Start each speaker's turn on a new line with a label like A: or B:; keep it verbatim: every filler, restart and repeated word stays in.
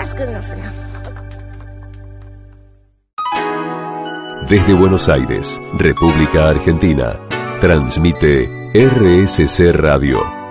A: Raskunofna.
B: Desde Buenos Aires, República Argentina, transmite R S C Radio.